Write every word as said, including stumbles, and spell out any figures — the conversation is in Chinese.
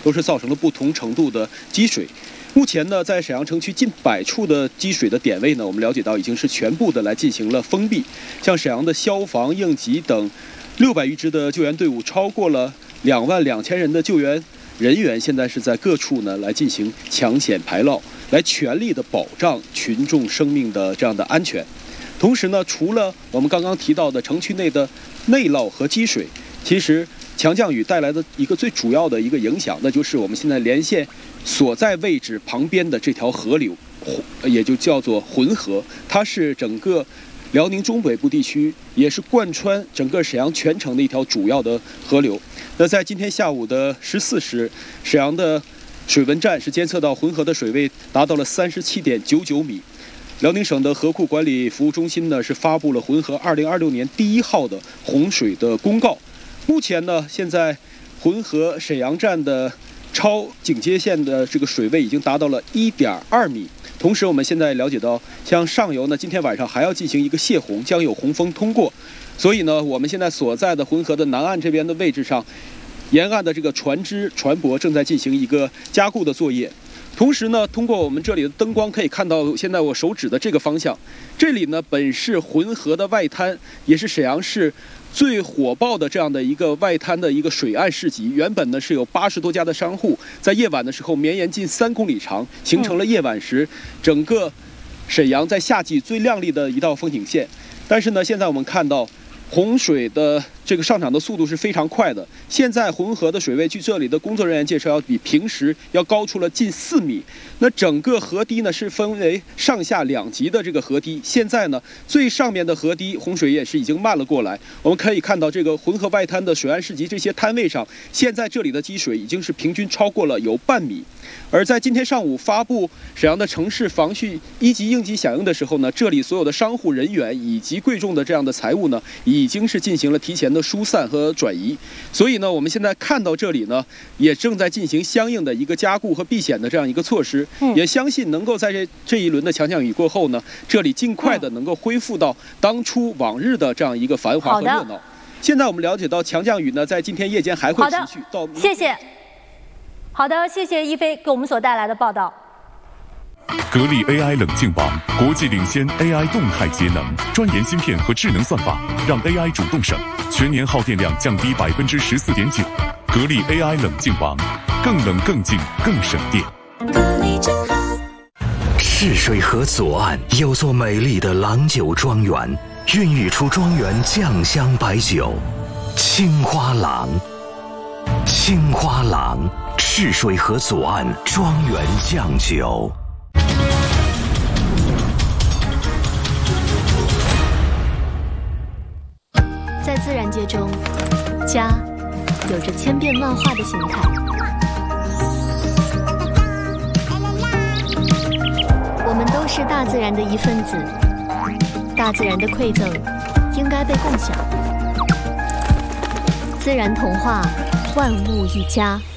都是造成了不同程度的积水。目前呢，在沈阳城区近百处的积水的点位呢，我们了解到已经是全部的来进行了封闭。像沈阳的消防、应急等六百余支的救援队伍，超过了两万两千人的救援人员，现在是在各处呢来进行抢险排涝，来全力的保障群众生命的这样的安全。同时呢，除了我们刚刚提到的城区内的内涝和积水，其实强降雨带来的一个最主要的一个影响，那就是我们现在连线所在位置旁边的这条河流，也就叫做浑河，它是整个辽宁中北部地区，也是贯穿整个沈阳全城的一条主要的河流。那在今天下午的十四时，沈阳的水文站是监测到浑河的水位达到了三十七点九九米。辽宁省的河库管理服务中心呢是发布了浑河二零二六年第一号的洪水的公告。目前呢，现在浑河沈阳站的超警戒线的这个水位已经达到了一点二米。同时，我们现在了解到，像上游呢，今天晚上还要进行一个泄洪，将有洪峰通过。所以呢，我们现在所在的浑河的南岸这边的位置上，沿岸的这个船只船舶正在进行一个加固的作业。同时呢，通过我们这里的灯光可以看到，现在我手指的这个方向，这里呢本是浑河的外滩，也是沈阳市最火爆的这样的一个外滩的一个水岸市集。原本呢是有八十多家的商户，在夜晚的时候绵延近三公里长，形成了夜晚时整个沈阳在夏季最亮丽的一道风景线。但是呢，现在我们看到洪水的这个上涨的速度是非常快的。现在浑河的水位，据这里的工作人员介绍，要比平时要高出了近四米。那整个河堤呢是分为上下两级的这个河堤。现在呢，最上面的河堤洪水也是已经漫了过来。我们可以看到这个浑河外滩的水岸市集这些摊位上，现在这里的积水已经是平均超过了有半米。而在今天上午发布沈阳的城市防汛一级应急响应的时候呢，这里所有的商户人员以及贵重的这样的财物呢，已经是进行了提前的疏散和转移。所以呢，我们现在看到这里呢，也正在进行相应的一个加固和避险的这样一个措施。嗯、也相信能够在这这一轮的强降雨过后呢，这里尽快的能够恢复到当初往日的这样一个繁华和热闹。现在我们了解到，强降雨呢，在今天夜间还会持续到明天。 谢谢。好的，谢谢一飞给我们所带来的报道。 格力 A I 冷静榜，国际领先 A I 动态节能，专研芯片和智能算法，让 A I 主动省，全年耗电量降低百分之十四点九。格力 A I 冷静榜，更冷更静更省电。格力真好。 赤水河左岸有座美丽的郎酒庄园，孕育出庄园酱香白酒，青花郎。青花郎，赤水河左岸庄园酱酒。 在自然界中，家有着千变万化的形态。我们都是大自然的一份子，大自然的馈赠应该被共享。自然童话，万物一家。